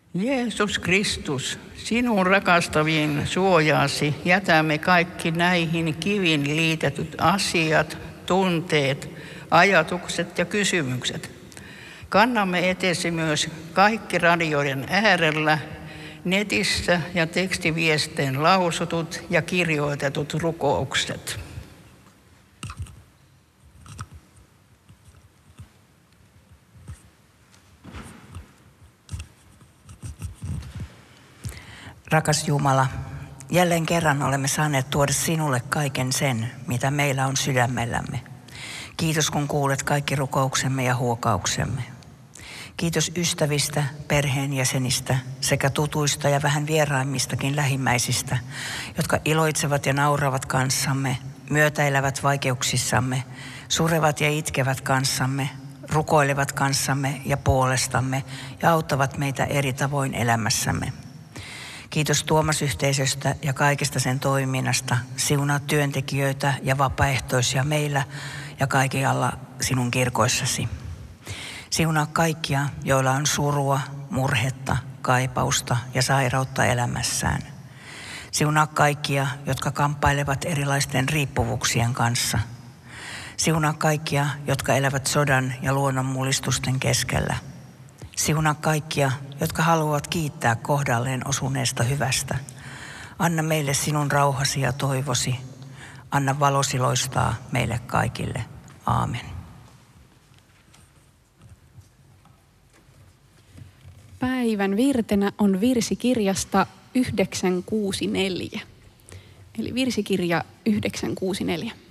Jeesus Kristus, sinun rakastaviin suojaasi jätämme kaikki näihin kivin liitetyt asiat, tunteet, ajatukset ja kysymykset. Kannamme eteesi myös kaikki radioiden äärellä, netissä ja tekstiviestein lausutut ja kirjoitetut rukoukset. Rakas Jumala, jälleen kerran olemme saaneet tuoda sinulle kaiken sen, mitä meillä on sydämellämme. Kiitos, kun kuulet kaikki rukouksemme ja huokauksemme. Kiitos ystävistä, perheenjäsenistä sekä tutuista ja vähän vieraimmistakin lähimmäisistä, jotka iloitsevat ja nauravat kanssamme, myötäilevät vaikeuksissamme, surevat ja itkevät kanssamme, rukoilevat kanssamme ja puolestamme ja auttavat meitä eri tavoin elämässämme. Kiitos Tuomas-yhteisöstä ja kaikesta sen toiminnasta. Siunaa työntekijöitä ja vapaaehtoisia meillä ja kaikkialla sinun kirkoissasi. Siunaa kaikkia, joilla on surua, murhetta, kaipausta ja sairautta elämässään. Siunaa kaikkia, jotka kamppailevat erilaisten riippuvuuksien kanssa. Siunaa kaikkia, jotka elävät sodan ja luonnonmullistusten keskellä. Siunaa kaikkia, jotka haluavat kiittää kohdalleen osuneesta hyvästä. Anna meille sinun rauhasi ja toivosi. Anna valosi loistaa meille kaikille. Aamen. Päivän virtenä on virsikirjasta 964. Eli virsikirja 964.